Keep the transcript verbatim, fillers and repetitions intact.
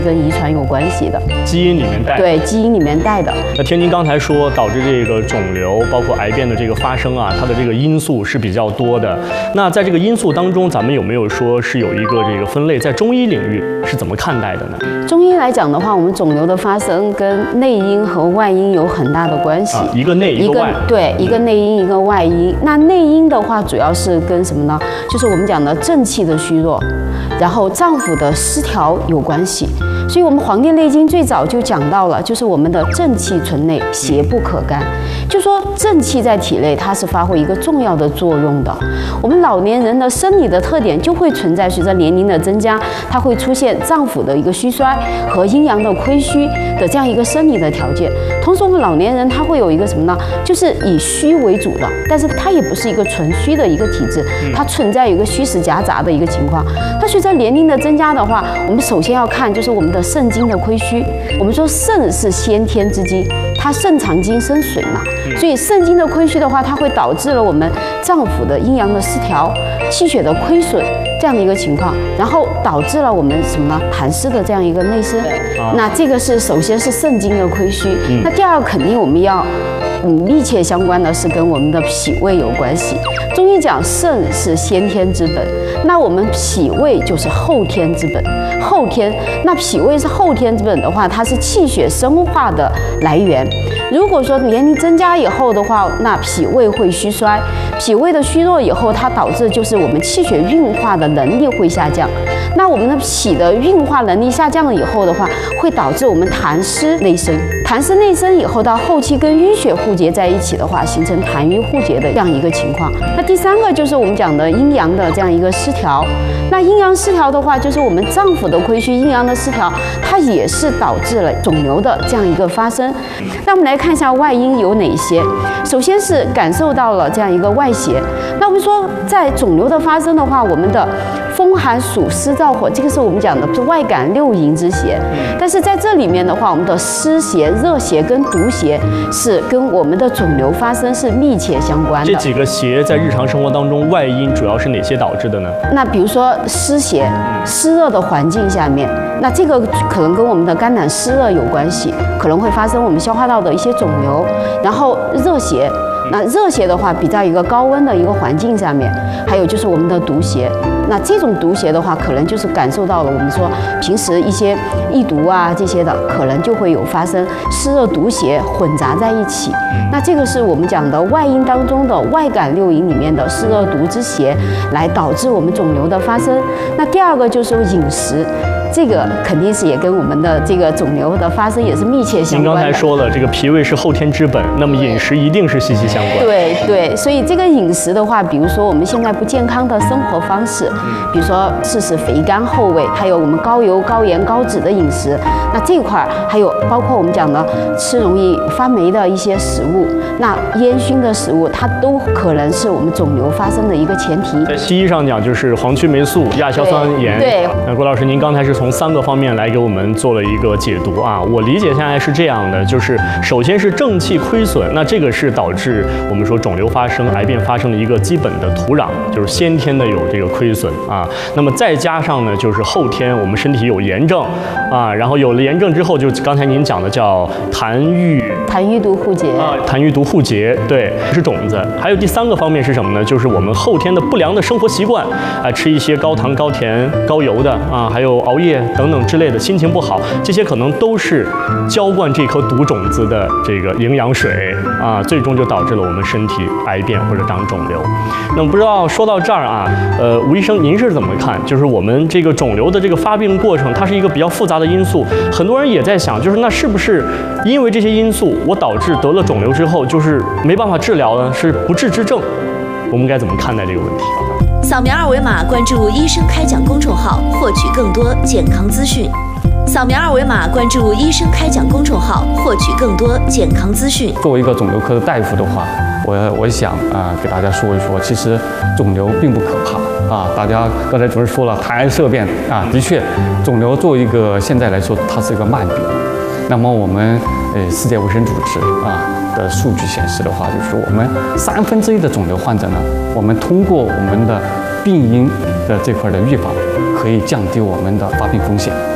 跟遗传有关系的， 基因里面带。 对，基因里面带的。 那天您刚才说导致这个肿瘤，包括癌变的这个发生啊，它的这个因素是比较多的。那在这个因素当中，咱们有没有说是有一个这个分类，在中医领域是怎么看待的呢？ 中医来讲的话，我们肿瘤的发生跟内因和外因有很大的关系， 啊、一个内一个外。 对，一个内因一个外因。那内因的话，主要是跟什么呢？就是我们讲的正气的虚弱，然后脏腑的失调有关系。所以，我们《黄帝内经》最早就讲到了，就是我们的正气存内，邪不可干。就说正气在体内，它是发挥一个重要的作用的。我们老年人的生理的特点就会存在，随着年龄的增加，它会出现脏腑的一个虚衰和阴阳的亏虚的这样一个生理的条件。同时，我们老年人他会有一个什么呢？就是以虚为主的，但是它也不是一个纯虚的一个体质，它存在有一个虚实夹杂的一个情况。那随着年龄的增加的话，我们首先要看就是我们的肾精的亏虚。我们说肾是先天之精，它肾藏精生水嘛，所以肾精的亏虚的话，它会导致了我们脏腑的阴阳的失调、气血的亏损这样的一个情况，然后导致了我们什么呢？痰湿的这样一个内生。那这个是首先是肾精的亏虚，那第二个肯定我们要。嗯，密切相关的是跟我们的脾胃有关系。中医讲肾是先天之本，那我们脾胃就是后天之本。后天，那脾胃是后天之本的话，它是气血生化的来源。如果说年龄增加以后的话，那脾胃会虚衰，脾胃的虚弱以后，它导致就是我们气血运化的能力会下降。那我们的脾的运化能力下降了以后的话，会导致我们痰湿内生。痰湿内生以后，到后期跟淤血互结在一起的话，形成痰瘀互结的这样一个情况。那第三个就是我们讲的阴阳的这样一个失调。那阴阳失调的话，就是我们脏腑的亏虚，阴阳的失调，它也是导致了肿瘤的这样一个发生。那我们来看一下外因有哪些。首先是感受到了这样一个外邪。那我们说在肿瘤的发生的话，我们的风寒暑湿燥火，这个是我们讲的是外感六淫之邪。但是在这里面的话，我们的湿邪、热邪跟毒邪是跟我们的肿瘤发生是密切相关的。 这几个邪在日常生活当中，外因主要是哪些导致的呢？ 那比如说湿邪，湿热的环境下面，那这个可能跟我们的肝胆湿热有关系，可能会发生我们消化道的一些肿瘤。然后热邪。那热邪的话，比在一个高温的一个环境下面，还有就是我们的毒邪。那这种毒邪的话，可能就是感受到了我们说平时一些易毒啊这些的，可能就会有发生湿热毒邪混杂在一起。那这个是我们讲的外因当中的外感六淫里面的湿热毒之邪，来导致我们肿瘤的发生。那第二个就是饮食。这个肯定是也跟我们的这个肿瘤的发生也是密切相关的。您刚才说了，这个脾胃是后天之本，那么饮食一定是息息相关。 对对，所以这个饮食的话，比如说我们现在不健康的生活方式，比如说事事肥甘厚味，还有我们高油、高盐、高脂的饮食，那这块儿还有包括我们讲的吃容易发霉的一些食物，那烟熏的食物，它都可能是我们肿瘤发生的一个前提。 在西医上讲，就是黄曲霉素、亚硝酸盐。 对。 那郭老师，您刚才是从三个方面来给我们做了一个解读啊。我理解下来是这样的，就是首先是正气亏损，那这个是导致我们说肿瘤发生、癌变发生的一个基本的土壤，就是先天的有这个亏损啊。那么再加上呢，就是后天我们身体有炎症啊，然后有了炎症之后，就刚才您讲的叫痰郁。 痰郁毒互结啊，痰郁毒互结，对，是种子。还有第三个方面是什么呢？就是我们后天的不良的生活习惯啊，吃一些高糖、高甜、高油的啊，还有熬夜等等之类的，心情不好，这些可能都是浇灌这颗毒种子的这个营养水啊，最终就导致了我们身体癌变或者长肿瘤。那么不知道说到这儿啊，呃，吴医生您是怎么看？就是我们这个肿瘤的这个发病过程，它是一个比较复杂的因素，很多人也在想，就是那是不是因为这些因素，我导致得了肿瘤之后，就是没办法治疗呢？是不治之症？我们该怎么看待这个问题？ 扫描二维码关注医生开讲公众号，获取更多健康资讯。扫描二维码关注医生开讲公众号，获取更多健康资讯。 作为一个肿瘤科的大夫的话，我我想啊、呃，给大家说一说，其实肿瘤并不可怕啊。大家刚才主任说了，谈癌色变啊，的确，肿瘤作为一个现在来说，它是一个慢病。那么我们呃世界卫生组织啊的数据显示的话，就是说我们三分之一的肿瘤患者呢，我们通过我们的病因的这块的预防，可以降低我们的发病风险。